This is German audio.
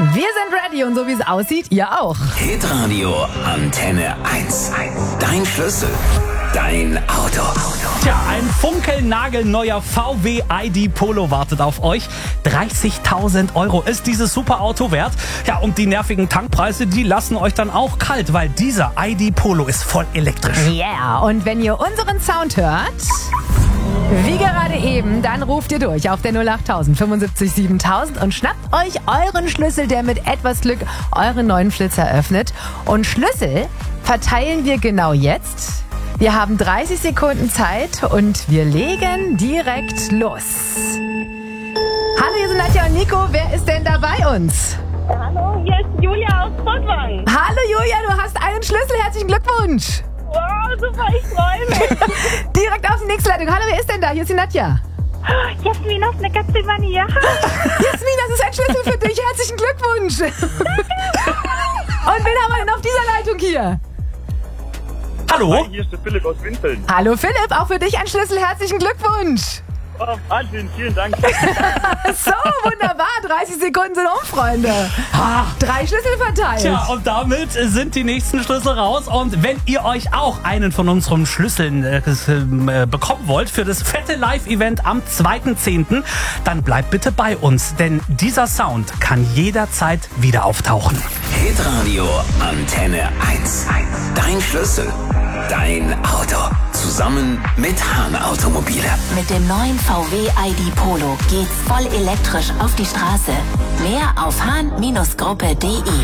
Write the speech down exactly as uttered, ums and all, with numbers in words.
Wir sind ready und so wie es aussieht, ihr auch. Hitradio Antenne eins. Dein Schlüssel. Dein Auto. Tja, ein funkelnagelneuer V W I D Polo wartet auf euch. dreißigtausend Euro ist dieses Superauto wert. Ja, und die nervigen Tankpreise, die lassen euch dann auch kalt, weil dieser I D Polo ist voll elektrisch. Yeah, und wenn ihr unseren Sound hört, wie gerade eben, dann ruft ihr durch auf der null acht tausend fünfundsiebzig siebentausend und schnappt euch euren Schlüssel, der mit etwas Glück euren neuen Flitzer öffnet. Und Schlüssel verteilen wir genau jetzt. Wir haben dreißig Sekunden Zeit und wir legen direkt los. Hallo, hier sind Nadja und Nico. Wer ist denn da bei uns? Hallo, hier ist Julia aus Pottwang. Hallo Julia, du hast einen Schlüssel. Herzlichen Glückwunsch. Wow, super, ich freue mich. Direkt auf die nächste Leitung. Hallo, wer ist denn da? Hier ist die Nadja. Jasmin aus Neckartsvania. Jasmin, das ist ein Schlüssel für dich. Herzlichen Glückwunsch. Und wen haben wir denn auf dieser Leitung hier? Hallo? Hi, hier ist der Philipp aus Winteln. Hallo Philipp, auch für dich ein Schlüssel. Herzlichen Glückwunsch. Oh, Wahnsinn, vielen Dank. So, wunderbar. dreißig Sekunden sind um, Freunde. Drei Schlüssel verteilt. Tja, und damit sind die nächsten Schlüssel raus. Und wenn ihr euch auch einen von unseren Schlüsseln äh, äh, bekommen wollt für das fette Live-Event am zweiten zehnten, dann bleibt bitte bei uns, denn dieser Sound kann jederzeit wieder auftauchen. Hitradio Antenne eins. Dein Schlüssel. Dein Auto. Zusammen mit Hahn Automobile. Mit dem neuen V W I D Polo geht's voll elektrisch auf die Straße. Mehr auf hahn Gruppe punkt de.